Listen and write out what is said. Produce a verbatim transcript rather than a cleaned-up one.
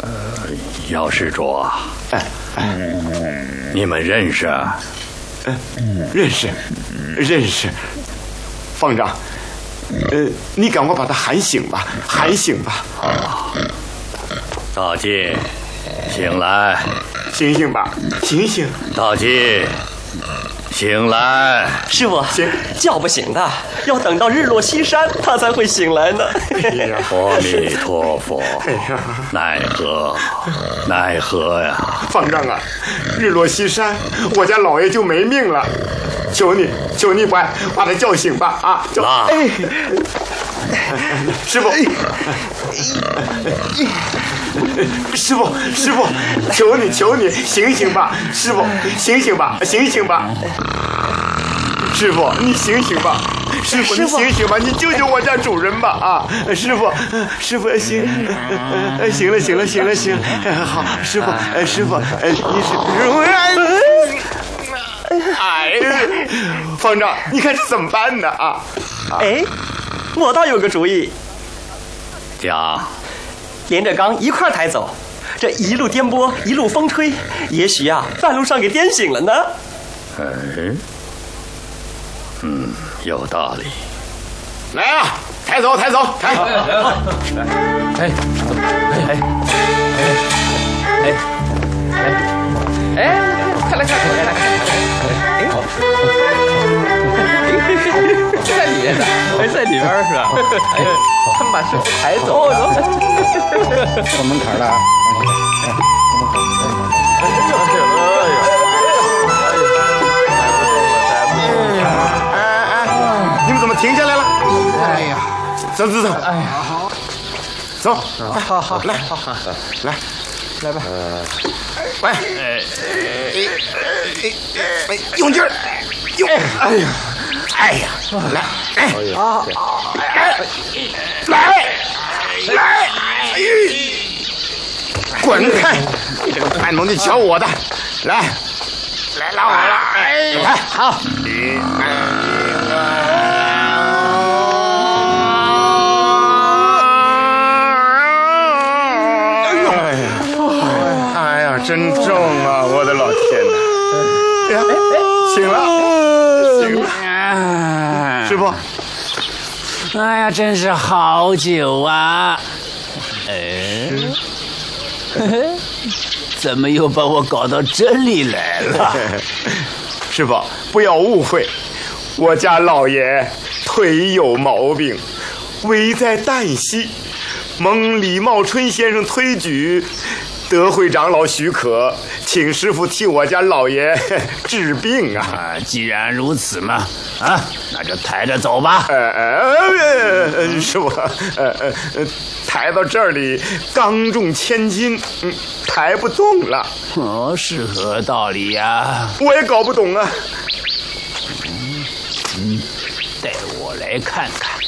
呃，姚施主，哎哎，你们认识？ 嗯，认识，认识。方丈，呃，你赶快把他喊醒吧，喊醒吧。 啊，大吉，醒来！ 醒醒吧，醒醒！ 大吉，醒来！ 师傅，叫不醒的，要等到日落西山，他才会醒来呢。 阿弥陀佛，奈何，奈何呀！ 方丈啊，日落西山，我家老爷就没命了。求你，求你把把他叫醒吧！啊，叫！哎，师傅，师傅，师傅，求你，求你，醒醒吧！师傅，醒醒吧，醒醒吧！师傅，你醒醒吧！师傅，你醒醒吧！你救救我家主人吧！啊，师傅，师傅，行，行了，行了，行了，行，好，师傅，师傅，你是。哎，方丈，你看这怎么办呢？啊， 哎，我倒有个主意， 讲， 连着缸一块抬走，这一路颠簸，一路风吹，也许啊，半路上给颠醒了呢。 哎，嗯，有道理。 来啊，抬走，抬走，抬！ 哎，哎，哎，哎，哎，快来看，快来看！哎，在里面的，哎，在里边是吧？哎，他们把师傅抬走了， 过门槛了啊！ 哎呀， 哎哎，你们怎么停下来了？ 哎呀， 走走走！ 哎呀， 走， 好好来， 好好来， 来吧。 喂，哎，用劲儿，用！哎呀，哎呀，来，哎，啊，哎，来，来，滚开！你这个半农，你瞧我的，来，来拉我了，哎，来，好，哎呀，真重啊！我的老天哪！哎哎，醒了，醒了，师傅。 哎呀，真是好久啊！哎，怎么又把我搞到这里来了？ 师傅，不要误会，我家老爷腿有毛病，危在旦夕，蒙李茂春先生推举。德惠长老许可，请师傅替我家老爷治病啊！ 啊，既然如此嘛，啊，那就抬着走吧。 呃呃，师傅，呃呃，抬到这里，刚重千斤，嗯，抬不动了。 哦，是何道理呀？ 我也搞不懂啊。 嗯，带我来看看。